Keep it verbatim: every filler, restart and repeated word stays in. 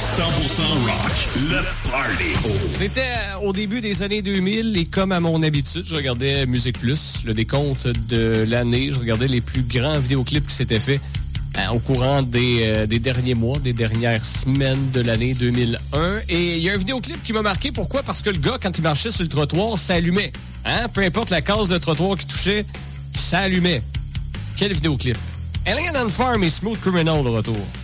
cent pour cent rock, le party. C'était au début des années deux mille et comme à mon habitude, je regardais Musique Plus, le décompte de l'année. Je regardais les plus grands vidéoclips qui s'étaient faits euh, au courant des, euh, des derniers mois, des dernières semaines de l'année deux mille un. Et il y a un vidéoclip qui m'a marqué. Pourquoi? Parce que le gars, quand il marchait sur le trottoir, ça allumait. Hein? Peu importe la case de trottoir qu'il touchait, ça allumait. Quel vidéoclip? Alien and Farm et Smooth Criminal de retour.